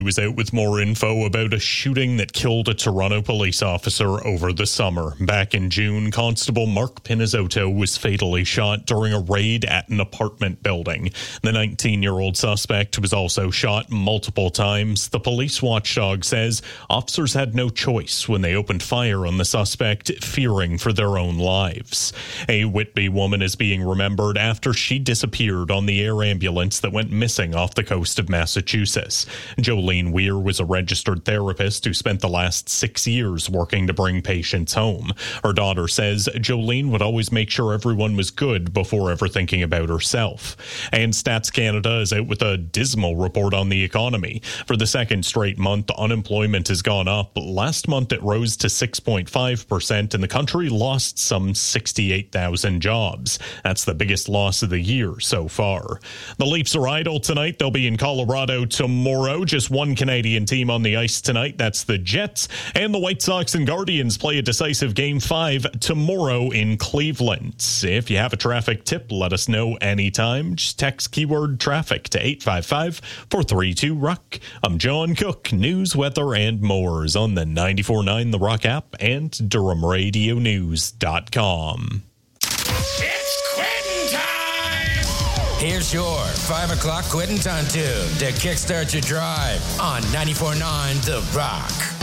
was out with more info about a shooting that killed a Toronto police officer over the summer. Back in June, Constable Mark Pinizzotto was fatally shot during a raid at an apartment building. The 19-year-old suspect was also shot multiple times. The police watchdog says officers had no choice when they opened fire on the suspect, fearing for their own lives. A Whitby woman is being remembered after she disappeared on the air ambulance that went missing off the coast of Massachusetts. Jolene Weir was a registered therapist who spent the last 6 years working to bring patients home. Her daughter says Jolene would always make sure everyone was good before ever thinking about herself. And Stats Canada is out with a dismal report on the economy. For the second straight month, unemployment has gone up. Last month it rose to 6.5%, and the country lost some 68,000 jobs. That's the biggest loss of the year so far. The Leafs are idle tonight. They'll be in Colorado tomorrow. Just one Canadian team on the ice tonight. That's the Jets. And the White Sox and Guardians play a decisive Game 5 tomorrow in Cleveland. If you have a traffic tip, let us know anytime. Just text keyword traffic to 855-432-ROCK. I'm John Cook. News, weather, and more is on the 94.9 The Rock app and DurhamRadioNews.com. Here's your 5 o'clock Quitting Time tune to kickstart your drive on 94.9 The Rock.